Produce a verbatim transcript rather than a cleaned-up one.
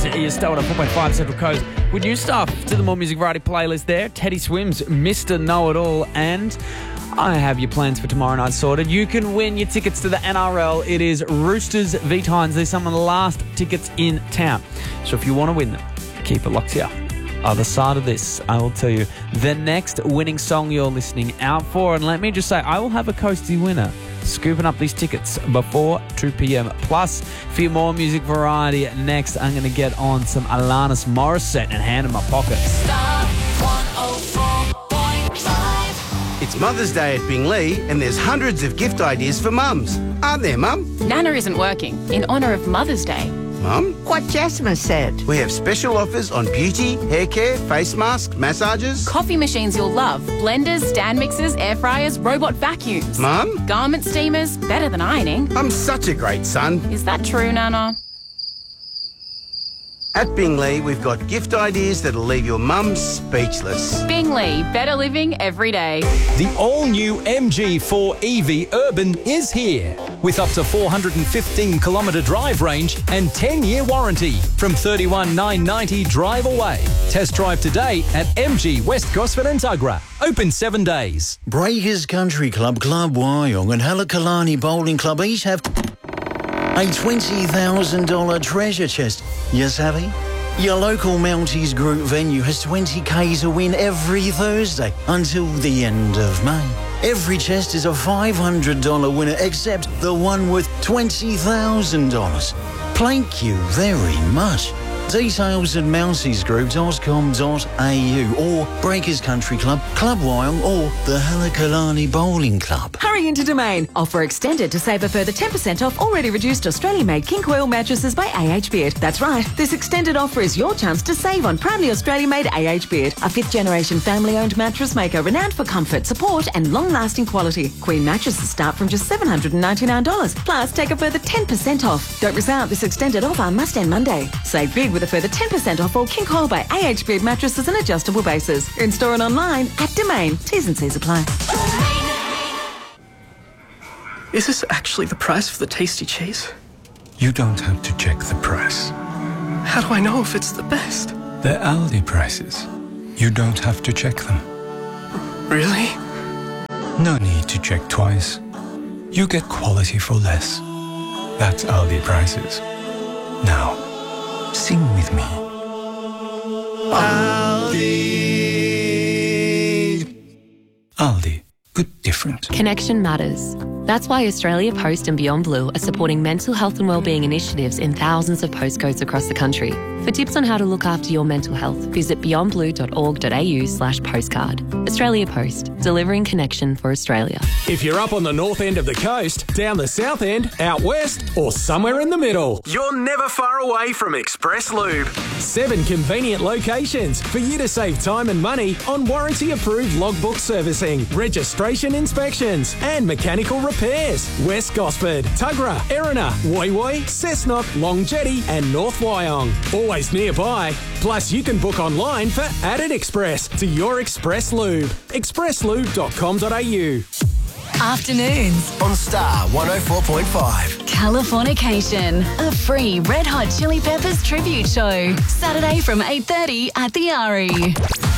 You're still at four point five Central Coast with new stuff to the More Music Variety playlist there. Teddy Swims, Mister Know-It-All, and I have your plans for tomorrow night sorted. You can win your tickets to the N R L. It is Roosters v Titans. They're some of the last tickets in town. So if you want to win them, keep it locked here. Other side of this, I will tell you the next winning song you're listening out for. And let me just say, I will have a Coastie winner scooping up these tickets before two p.m. Plus, for your More Music Variety next, I'm going to get on some Alanis Morissette and Hand in My Pocket. Star one oh four point five. It's Mother's Day at Binglee, and there's hundreds of gift ideas for mums. Aren't there, Mum? Nana isn't working in honour of Mother's Day. Mum? What Jasmine said. We have special offers on beauty, hair care, face masks, massages. Coffee machines you'll love. Blenders, stand mixers, air fryers, robot vacuums. Mum? Garment steamers, better than ironing. I'm such a great son. Is that true, Nana? At Binglee, we've got gift ideas that'll leave your mum speechless. Binglee, better living every day. The all-new M G four E V Urban is here with up to four hundred fifteen kilometre drive range and ten-year warranty from thirty-one thousand nine hundred ninety drive away. Test drive today at M G West Gosford and Tuggerah. Open seven days. Breakers Country Club, Club Wyong and Halakalani Bowling Club each have a twenty thousand dollars treasure chest. You savvy? Your local Mounties Group venue has twenty K to win every Thursday until the end of May. Every chest is a five hundred dollars winner except the one worth twenty thousand dollars. Thank you very much. Details at mounties group dot com dot a u or Breakers Country Club, Club Wyong or the Halakalani Bowling Club. Hurry into Domain. Offer extended to save a further ten percent off already reduced Australian-made king coil mattresses by A H Beard. That's right. This extended offer is your chance to save on proudly Australian-made A H Beard, a fifth-generation family-owned mattress maker renowned for comfort, support and long-lasting quality. Queen mattresses start from just seven hundred ninety-nine dollars. Plus, take a further ten percent off. Don't miss out. This extended offer must end Monday. Save big with a further ten percent off all king coil by A H Beard mattresses and adjustable bases. In store and online at Domain. T's and C's apply. Is this actually the price for the tasty cheese? You don't have to check the price. How do I know if it's the best? They're Aldi prices. You don't have to check them. Really? No need to check twice. You get quality for less. That's Aldi prices. Now, sing with me. Aldi. Aldi. Good different. Connection matters. That's why Australia Post and Beyond Blue are supporting mental health and wellbeing initiatives in thousands of postcodes across the country. For tips on how to look after your mental health, visit beyondblue.org.au slash postcard. Australia Post, delivering connection for Australia. If you're up on the north end of the coast, down the south end, out west, or somewhere in the middle, you're never far away from Express Lube. Seven convenient locations for you to save time and money on warranty-approved logbook servicing, registration inspections, and mechanical repairs. West Gosford, Tuggerah, Erina, Woy Woy, Cessnock, Long Jetty, and North Wyong. Always nearby. Plus, you can book online for Added Express to your Express Lube. express lube dot com dot a u. Afternoons on Star one oh four point five. Californication, a free Red Hot Chili Peppers tribute show. Saturday from eight thirty at the Ari.